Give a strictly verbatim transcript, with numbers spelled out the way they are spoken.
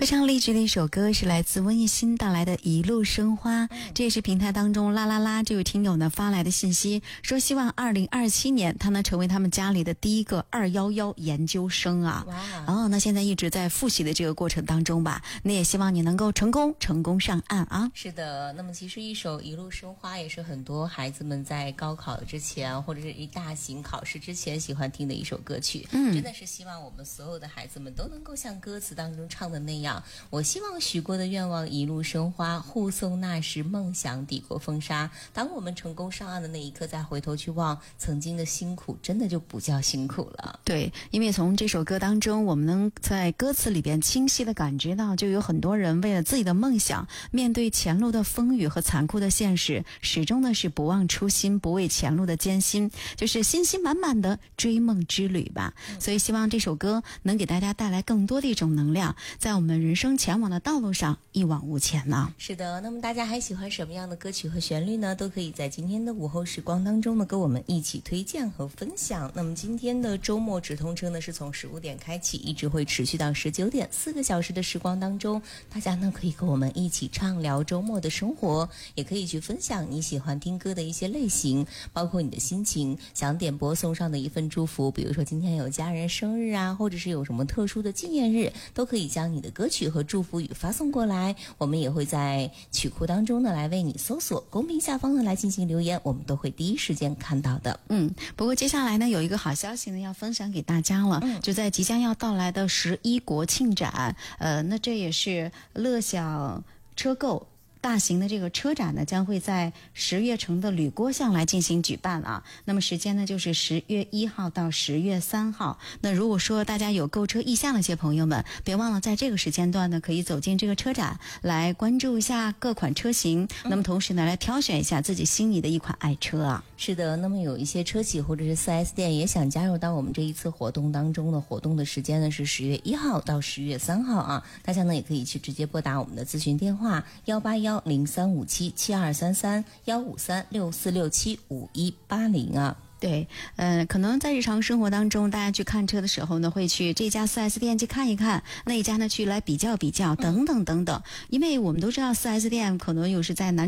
非常励志的一首歌，是来自温艺欣带来的一路生花。这也是平台当中啦啦啦这位听友呢发来的信息，说希望二零二七年他能成为他们家里的第一个二一一研究生啊。哦，那现在一直在复习的这个过程当中吧，那也希望你能够成功成功上岸啊。 是的，那么其实一首一路生花也是很多孩子们在高考之前或者是一大型考试之前喜欢听的一首歌曲。嗯，真的是希望我们所有的孩子们都能够像歌词当中唱的那样，我希望许过的愿望一路生花，护送那时梦想抵过风沙。当我们成功上岸的那一刻，再回头去望曾经的辛苦，真的就不叫辛苦了。 对，因为从这首歌当中，我们能在歌词里边清晰的感觉到，就有很多人为了自己的梦想，面对前路的风雨和残酷的现实，始终的是不忘初心，不畏前路的艰辛，就是信心满满的追梦之旅吧。嗯、所以希望这首歌能给大家带来更多的一种能量，在我们人生前往的道路上一往无前呢。 是的，那么大家还喜欢什么样的歌曲和旋律呢？都可以在今天的午后时光当中呢，跟我们一起推荐和分享。那么今天的周末直通车呢，是从十五点开启，一直会持续到十九点，四个小时的时光当中，大家呢可以跟我们一起畅聊周末的生活，也可以去分享你喜欢听歌的一些类型，包括你的心情，想点播送上的一份祝福，比如说今天有家人生日啊，或者是有什么特殊的纪念日，都可以将你的歌曲和祝福语发送过来，我们也会在曲库当中呢来为你搜索，公屏下方呢来进行留言，我们都会第一时间看到的。 嗯，不过接下来呢有一个好消息呢要分享给大家了，嗯、就在即将要到来的十一国庆展，呃，那这也是乐享车购大型的这个车展呢，将会在十月城的吕郭巷来进行举办啊。那么时间呢，就是十月一号到十月三号。那如果说大家有购车意向的一些朋友们，别忘了在这个时间段呢，可以走进这个车展，来关注一下各款车型。嗯、那么同时呢，来挑选一下自己心仪的一款爱车啊。 是的，那么有一些车企或者是 四 S 店也想加入到我们这一次活动当中的，活动的时间呢是十月一号到十月三号啊。大家呢也可以去直接拨打我们的咨询电话幺八幺零三五七七二三三幺五三六四六七五一八零啊。 对，呃，可能在日常生活当中，大家去看车的时候呢，会去这家 四 S 店去看一看，那一家呢去来比较比较，等等等等。因为我们都知道 四 S 店可能有是在南